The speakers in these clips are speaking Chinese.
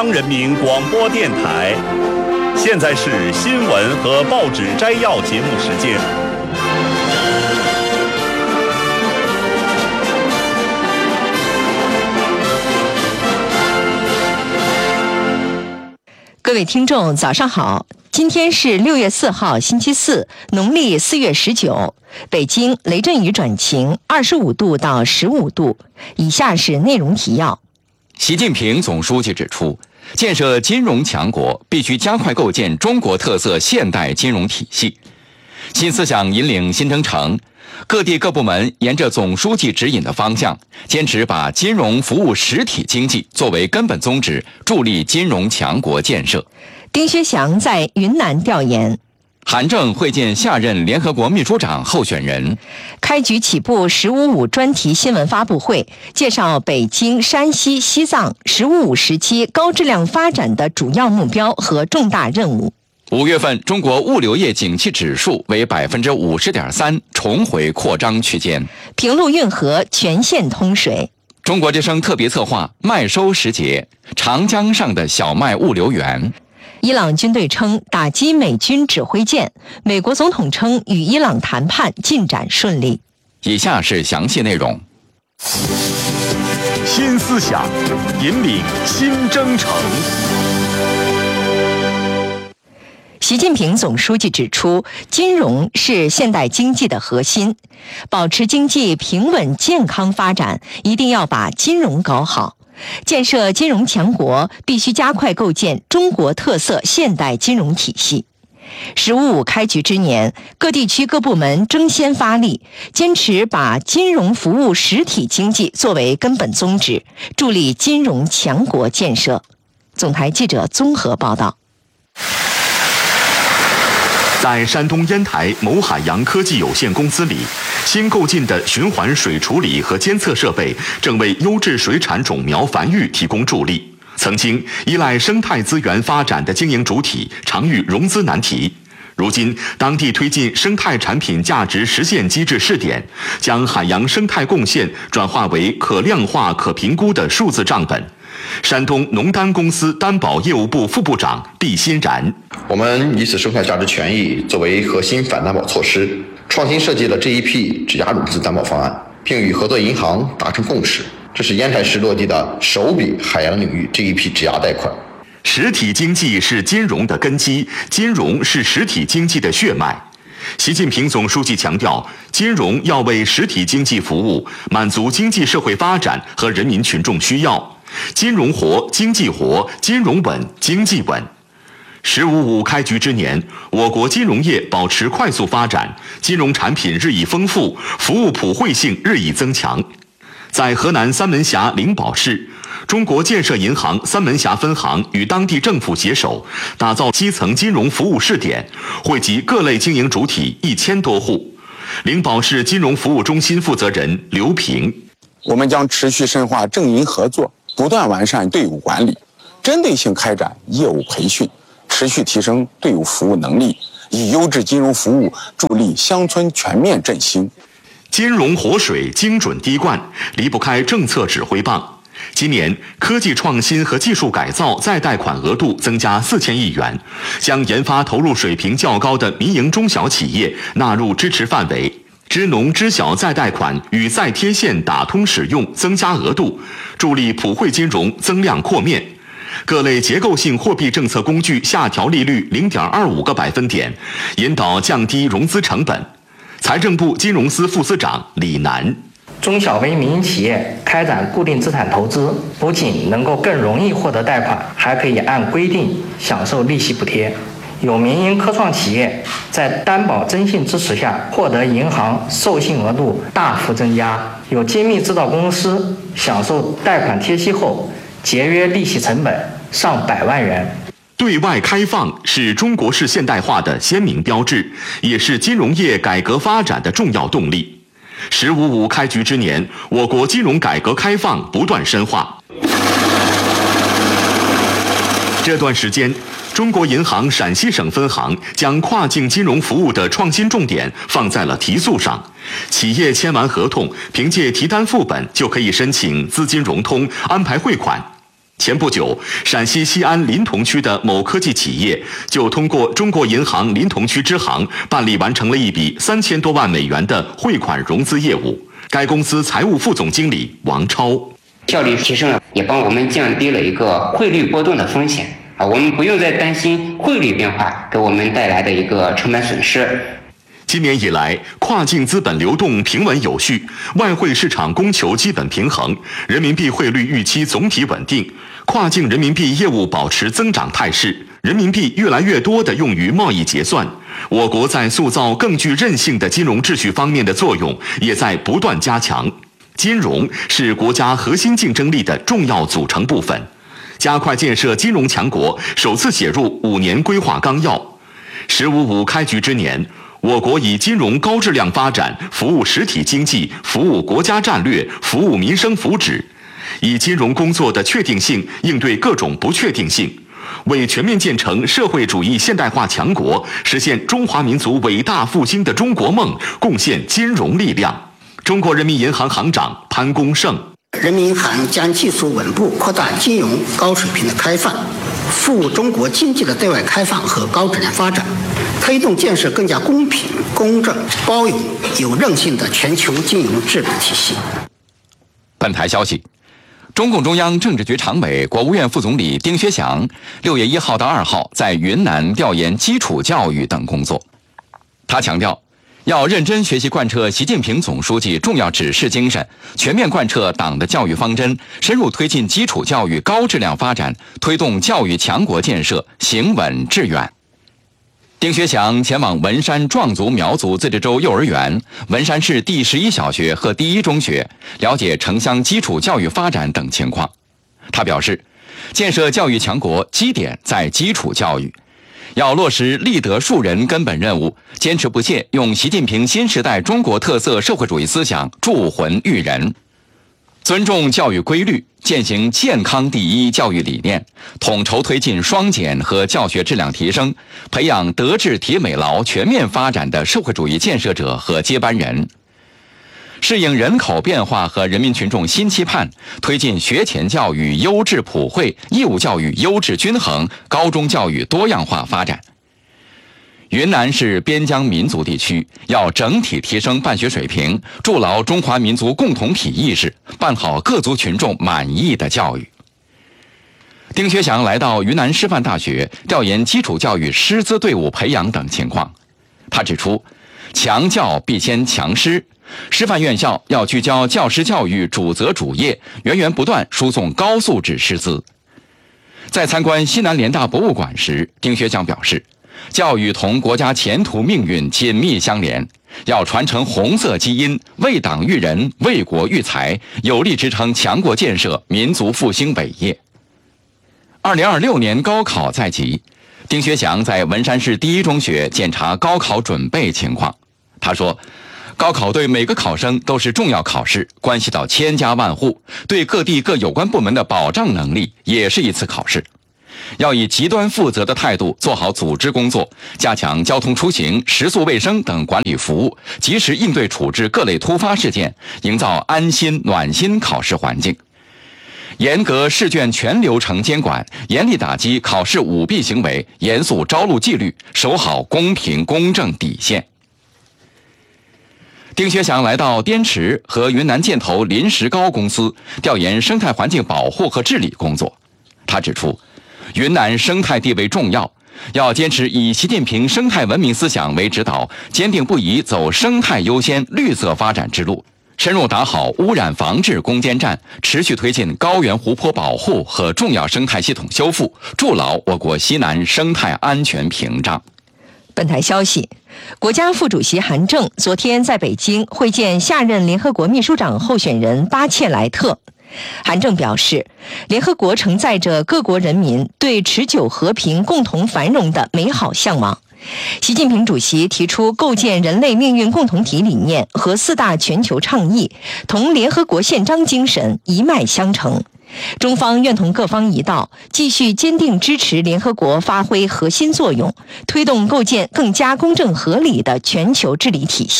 央人民广播电台，现在是新闻和报纸摘要节目时间。 各位听众，早上好！今天是6月4号，星期四，农历4月19。北京雷阵雨转晴，25度到15度。以下是内容提要。 习近平总书记指出，建设金融强国必须加快构建中国特色现代金融体系。新思想引领新征程，各地各部门沿着总书记指引的方向，坚持把金融服务实体经济作为根本宗旨，助力金融强国建设。 丁薛祥在云南调研。 韩正会见下任联合国秘书长候选人。 开局起步“15+5”专题新闻发布会，介绍北京、山西、西藏“15+5”时期高质量发展的主要目标和重大任务。 5月份中国物流业景气指数为50.3%，重回扩张区间。 平陆运河全线通水。 中国之声特别策划麦收时节，长江上的小麦物流园。 伊朗军队称打击美军指挥舰，美国总统称与伊朗谈判进展顺利。 以下是详细内容。 新思想引领新征程。 习近平总书记指出，金融是现代经济的核心，保持经济平稳健康发展，一定要把金融搞好。建设金融强国必须加快构建中国特色现代金融体系。“15+5”开局之年，各地区各部门争先发力，坚持把金融服务实体经济作为根本宗旨，助力金融强国建设。总台记者综合报道。 在山东烟台某海洋科技有限公司里，新购进的循环水处理和监测设备正为优质水产种苗繁育提供助力。曾经依赖生态资源发展的经营主体常遇融资难题，如今当地推进生态产品价值实现机制试点，将海洋生态贡献转化为可量化、可评估的数字账本。山东农担公司担保业务部副部长毕欣然： 我们以此生态价值权益作为核心反担保措施，创新设计了这一批质押融资担保方案，并与合作银行达成共识。这是烟台市落地的首笔海洋领域这一批质押贷款。 实体经济是金融的根基，金融是实体经济的血脉。习近平总书记强调，金融要为实体经济服务，满足经济社会发展和人民群众需要。金融活，经济活，金融稳，经济稳。“15+5”开局之年，我国金融业保持快速发展，金融产品日益丰富，服务普惠性日益增强。在河南三门峡灵宝市，中国建设银行三门峡分行与当地政府携手，打造基层金融服务试点，惠及各类经营主体1000多户。灵宝市金融服务中心负责人刘平： 我们将持续深化政银合作，不断完善队伍管理，针对性开展业务培训，持续提升队伍服务能力，以优质金融服务助力乡村全面振兴。 金融活水，精准滴灌，离不开政策指挥棒。今年，科技创新和技术改造再贷款额度增加4000亿元，将研发投入水平较高的民营中小企业纳入支持范围。支农支小再贷款与再贴现打通使用增加额度，助力普惠金融增量扩面。各类结构性货币政策工具下调利率0.25个百分点，引导降低融资成本。财政部金融司副司长李楠： 中小微民营企业开展固定资产投资，不仅能够更容易获得贷款，还可以按规定享受利息补贴。有民营科创企业在担保征信支持下，获得银行授信额度大幅增加。有精密制造公司享受贷款贴息后，节约利息成本上100万元。 对外开放是中国式现代化的鲜明标志，也是金融业改革发展的重要动力。“15+5”开局之年，我国金融改革开放不断深化。这段时间，中国银行陕西省分行将跨境金融服务的创新重点放在了提速上。企业签完合同，凭借提单副本就可以申请资金融通、安排汇款。 前不久，陕西西安临潼区的某科技企业就通过中国银行临潼区支行办理完成了一笔3000多万美元的汇款融资业务。该公司财务副总经理王超： 效率提升了，也帮我们降低了一个汇率波动的风险啊，我们不用再担心汇率变化给我们带来的一个成本损失。 今年以来，跨境资本流动平稳有序，外汇市场供求基本平衡，人民币汇率预期总体稳定，跨境人民币业务保持增长态势，人民币越来越多地用于贸易结算。我国在塑造更具韧性的金融秩序方面的作用也在不断加强。金融是国家核心竞争力的重要组成部分。加快建设金融强国首次写入5年规划纲要。“15+5”开局之年，我国以金融高质量发展服务实体经济、服务国家战略、服务民生福祉，以金融工作的确定性应对各种不确定性，为全面建成社会主义现代化强国、实现中华民族伟大复兴的中国梦贡献金融力量。中国人民银行行长潘功胜： 人民银行将继续稳步扩大金融高水平的开放，服务中国经济的对外开放和高质量发展，推动建设更加公平、公正、包容、有韧性的全球金融治理体系。 本台消息，中共中央政治局常委、国务院副总理丁薛祥6月1号到2号在云南调研基础教育等工作。他强调，要认真学习贯彻习近平总书记重要指示精神，全面贯彻党的教育方针，深入推进基础教育高质量发展，推动教育强国建设行稳致远。丁薛祥前往文山壮族苗族自治州幼儿园、文山市第11小学和第1中学，了解城乡基础教育发展等情况。他表示，建设教育强国基点在基础教育，要落实立德树人根本任务，坚持不懈用习近平新时代中国特色社会主义思想铸魂育人，尊重教育规律，践行健康第一教育理念，统筹推进双减和教学质量提升，培养德智体美劳全面发展的社会主义建设者和接班人，适应人口变化和人民群众新期盼，推进学前教育优质普惠、义务教育优质均衡、高中教育多样化发展。云南是边疆民族地区，要整体提升办学水平，筑牢中华民族共同体意识，办好各族群众满意的教育。丁薛祥来到云南师范大学调研基础教育师资队伍培养等情况。他指出，强教必先强师，师范院校要聚焦教师教育主责主业，源源不断输送高素质师资。在参观西南联大博物馆时，丁薛祥表示，教育同国家前途命运紧密相连，要传承红色基因，为党育人，为国育才，有力支撑强国建设、民族复兴伟业。2026年高考在即，丁薛祥在文山市第1中学检查高考准备情况。他说，高考对每个考生都是重要考试，关系到千家万户，对各地各有关部门的保障能力也是一次考试。要以极端负责的态度做好组织工作，加强交通出行、食宿卫生等管理服务，及时应对处置各类突发事件，营造安心暖心考试环境。严格试卷全流程监管，严厉打击考试舞弊行为，严肃招录纪律，守好公平公正底线。丁薛祥来到滇池和云南建投临石膏公司调研生态环境保护和治理工作。他指出，云南生态地位重要，要坚持以习近平生态文明思想为指导，坚定不移走生态优先、绿色发展之路，深入打好污染防治攻坚战，持续推进高原湖泊保护和重要生态系统修复，筑牢我国西南生态安全屏障。 本台消息，国家副主席韩正昨天在北京会见下任联合国秘书长候选人巴切莱特。韩正表示，联合国承载着各国人民对持久和平、共同繁荣的美好向往。习近平主席提出构建人类命运共同体理念和4大全球倡议，同联合国宪章精神一脉相承。中方愿同各方一道，继续坚定支持联合国发挥核心作用，推动构建更加公正合理的全球治理体系。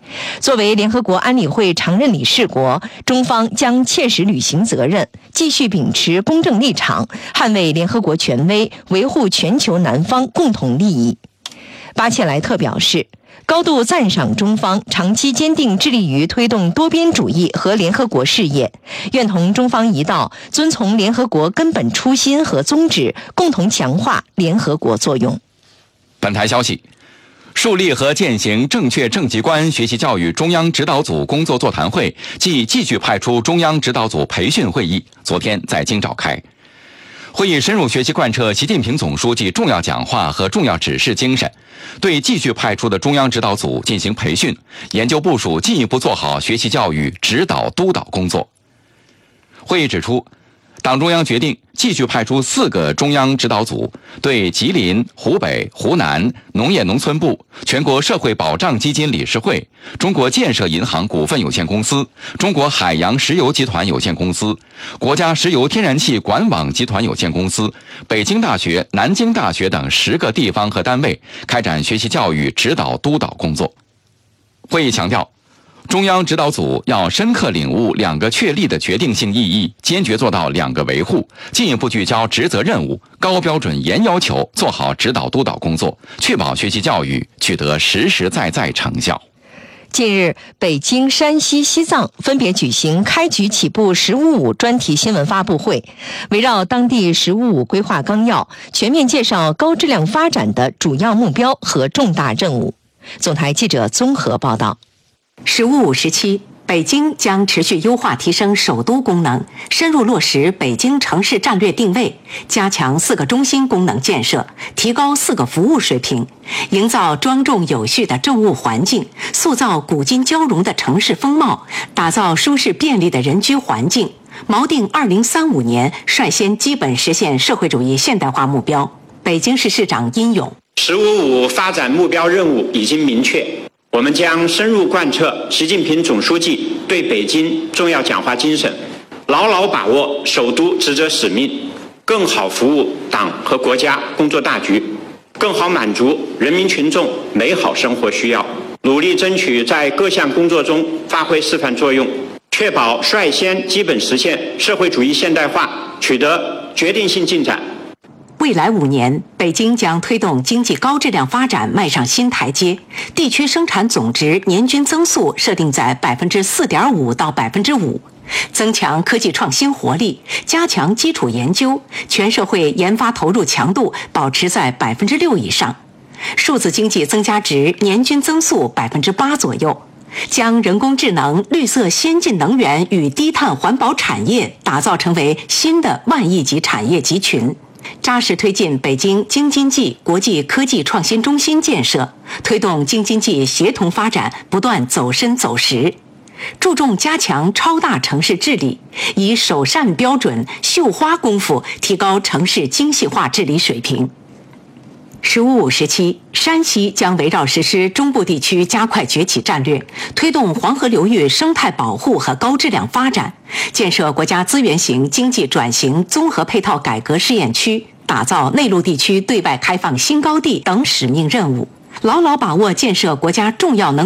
作为联合国安理会常任理事国，中方将切实履行责任，继续秉持公正立场，捍卫联合国权威，维护全球南方共同利益。巴切莱特表示，高度赞赏中方长期坚定致力于推动多边主义和联合国事业，愿同中方一道，遵从联合国根本初心和宗旨，共同强化联合国作用。 本台消息，树立和践行正确政绩观学习教育中央指导组工作座谈会暨继续派出中央指导组培训会议昨天在京召开。会议深入学习贯彻习近平总书记重要讲话和重要指示精神，对继续派出的中央指导组进行培训，研究部署进一步做好学习教育指导督导工作。会议指出，党中央决定继续派出4个中央指导组，对吉林、湖北、湖南农业农村部、全国社会保障基金理事会、中国建设银行股份有限公司、中国海洋石油集团有限公司、国家石油天然气管网集团有限公司、北京大学、南京大学等10个地方和单位开展学习教育指导督导工作。会议强调，中央指导组要深刻领悟2个确立的决定性意义，坚决做到2个维护，进一步聚焦职责任务，高标准严要求，做好指导督导工作，确保学习教育取得实实在在成效。 近日，北京、山西、西藏分别举行开局起步“十五五”专题新闻发布会，围绕当地“十五五”规划纲要，全面介绍高质量发展的主要目标和重大任务。总台记者综合报道。 “15+5”时期，北京将持续优化提升首都功能，深入落实北京城市战略定位，加强4个中心功能建设，提高4个服务水平，营造庄重有序的政务环境，塑造古今交融的城市风貌，打造舒适便利的人居环境，锚定2035年率先基本实现社会主义现代化目标。北京市市长殷勇 “15+5”发展目标任务已经明确，我们将深入贯彻习近平总书记对北京重要讲话精神，牢牢把握首都职责使命，更好服务党和国家工作大局，更好满足人民群众美好生活需要，努力争取在各项工作中发挥示范作用，确保率先基本实现社会主义现代化取得决定性进展。 未来5年，北京将推动经济高质量发展迈上新台阶，地区生产总值年均增速设定在4.5%到5%，增强科技创新活力，加强基础研究，全社会研发投入强度保持在6%以上，数字经济增加值年均增速8%左右，将人工智能、绿色先进能源与低碳环保产业打造成为新的万亿级产业集群。扎实推进北京京津冀国际科技创新中心建设，推动京津冀协同发展不断走深走实，注重加强超大城市治理，以首善标准、绣花功夫提高城市精细化治理水平。“15+5”时期，山西将围绕实施中部地区加快崛起战略，推动黄河流域生态保护和高质量发展，建设国家资源型经济转型综合配套改革试验区，打造内陆地区对外开放新高地等使命任务，牢牢把握建设国家重要能